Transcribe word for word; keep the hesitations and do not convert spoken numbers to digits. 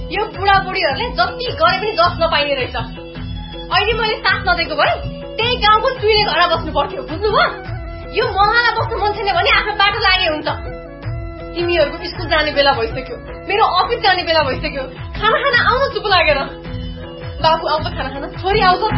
यो बुढाबुढीहरूले जति गरे पनि जस नपाइने रहेछ। अहिले मैले साथ नदिएको भए त्यही गाउँको चुइले घर बस्नु पर्थ्यो, बुझ्नुभयो? यो महलमा बस्नु मन छैन भने आफ्नो बाटो लागे हुन्छ। तिमीहरूको स्कुल जाने बेला भइसक्यो, मेरो अफिस जाने बेला भइसक्यो। खाना खाना आउन चुप लागेर। बाबु आउँछ खाना खाना, छोरी आउँछ।